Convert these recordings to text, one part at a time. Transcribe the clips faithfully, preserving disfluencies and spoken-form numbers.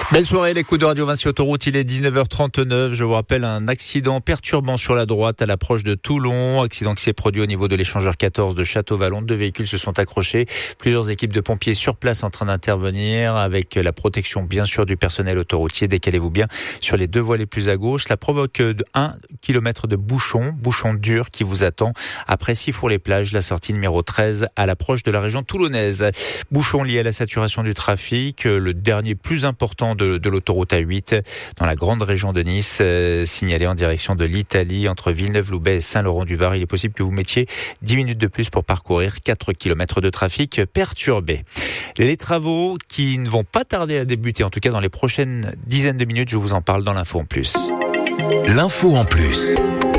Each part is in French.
Belle soirée, les coups de Radio Vinci Autoroute, il est dix-neuf heures trente-neuf. Je vous rappelle un accident perturbant sur la droite à l'approche de Toulon. Accident qui s'est produit au niveau de l'échangeur quatorze de Château-Vallon. Deux véhicules se sont accrochés. Plusieurs équipes de pompiers sur place en train d'intervenir avec la protection bien sûr du personnel autoroutier. Décalez-vous bien sur les deux voies les plus à gauche. Cela provoque un kilomètre de bouchon, bouchon dur qui vous attend après Sifour-les-Plages, la sortie numéro treize à l'approche de la région toulonnaise. Bouchon lié à la saturation du trafic, le dernier plus important de, de l'autoroute A huit dans la grande région de Nice, euh, signalé en direction de l'Italie entre Villeneuve-Loubet et Saint-Laurent-du-Var. Il est possible que vous mettiez dix minutes de plus pour parcourir quatre kilomètres de trafic perturbé. Les travaux qui ne vont pas tarder à débuter, en tout cas dans les prochaines dizaines de minutes, je vous en parle dans l'info en plus. L'info en plus.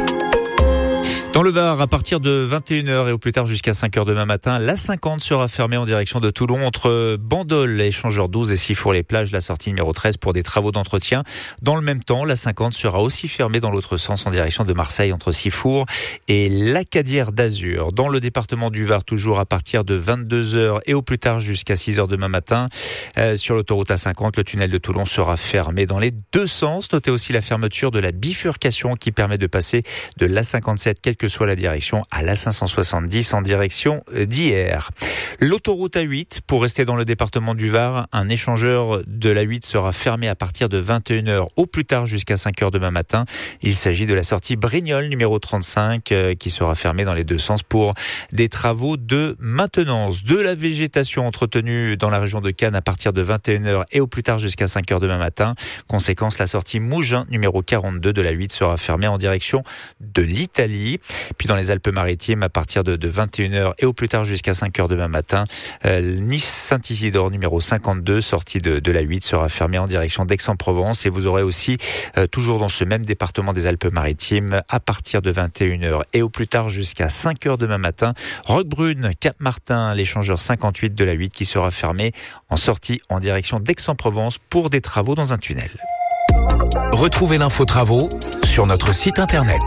Dans le Var, à partir de vingt et une heures et au plus tard jusqu'à cinq heures demain matin, l'A cinquante sera fermée en direction de Toulon entre Bandol, échangeur douze et Sifour-les-Plages, la sortie numéro treize pour des travaux d'entretien. Dans le même temps, l'A cinquante sera aussi fermée dans l'autre sens en direction de Marseille entre Sifour et l'Acadière d'Azur. Dans le département du Var, toujours à partir de vingt-deux heures et au plus tard jusqu'à six heures demain matin, euh, sur l'autoroute A cinquante, le tunnel de Toulon sera fermé dans les deux sens. Notez aussi la fermeture de la bifurcation qui permet de passer de l'A cinquante-sept, quelle que soit la direction, à l'A cinq cent soixante-dix en direction d'Hyères. L'autoroute A huit, pour rester dans le département du Var, un échangeur de l'A huit sera fermé à partir de vingt et une heures au plus tard jusqu'à cinq heures demain matin. Il s'agit de la sortie Brignoles numéro trente-cinq euh, qui sera fermée dans les deux sens pour des travaux de maintenance. De la végétation entretenue dans la région de Cannes à partir de vingt et une heures et au plus tard jusqu'à cinq heures demain matin. Conséquence, la sortie Mougins numéro quarante-deux de l'A huit sera fermée en direction de l'Italie. Puis dans les Alpes-Maritimes, à partir de, de vingt et une heures et au plus tard jusqu'à cinq heures demain matin, euh, Nice-Saint-Isidore numéro cinquante-deux, sortie de, de l'A huit, sera fermée en direction d'Aix-en-Provence. Et vous aurez aussi, euh, toujours dans ce même département des Alpes-Maritimes, à partir de vingt et une heures et au plus tard jusqu'à cinq heures demain matin, Roquebrune, Cap-Martin, l'échangeur cinquante-huit de l'A huit qui sera fermé en sortie en direction d'Aix-en-Provence pour des travaux dans un tunnel. Retrouvez l'info travaux sur notre site internet.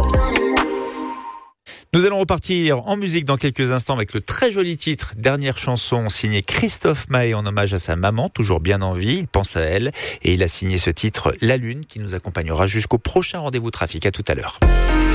Nous allons repartir en musique dans quelques instants avec le très joli titre Dernière chanson signé Christophe Maé en hommage à sa maman, toujours bien en vie, il pense à elle et il a signé ce titre La Lune qui nous accompagnera jusqu'au prochain rendez-vous trafic. À tout à l'heure.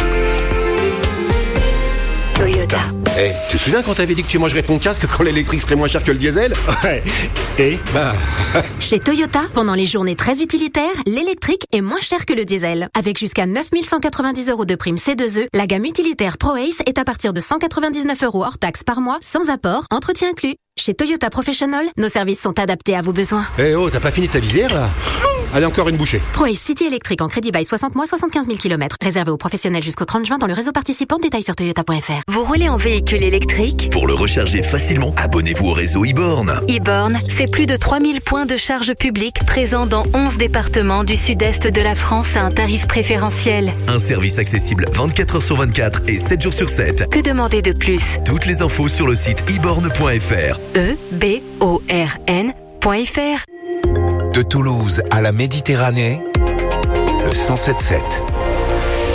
Toyota. Eh, hey, tu te souviens quand t'avais dit que tu mangerais ton casque quand l'électrique serait moins cher que le diesel? Ouais. Et bah... Chez Toyota, pendant les journées très utilitaires, l'électrique est moins cher que le diesel. Avec jusqu'à neuf mille cent quatre-vingt-dix euros de prime C deux E, la gamme utilitaire ProAce est à partir de cent quatre-vingt-dix-neuf euros hors taxe par mois, sans apport, entretien inclus. Chez Toyota Professional, nos services sont adaptés à vos besoins. Eh hey oh, t'as pas fini ta visière là? Allez, encore une bouchée. ProAce City électrique en crédit bail soixante mois, soixante-quinze mille kilomètres. Réservé aux professionnels jusqu'au trente juin dans le réseau participant. Détails sur toyota point f r. Vous roulez en véhicule électrique? Pour le recharger facilement, abonnez-vous au réseau e-born. e-born, c'est plus de trois mille points de charge publique présents dans onze départements du sud-est de la France à un tarif préférentiel. Un service accessible vingt-quatre heures sur vingt-quatre et sept jours sur sept. Que demander de plus? Toutes les infos sur le site e born point f r. E B O R N point F R. De Toulouse à la Méditerranée, le cent sept sept.